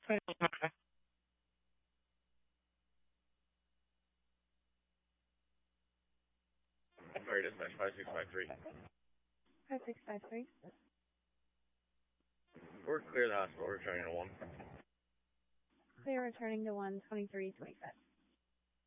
Sorry, dispatch 5653. 5653. We're clear the hospital, returning to 1. Clear returning to 12325.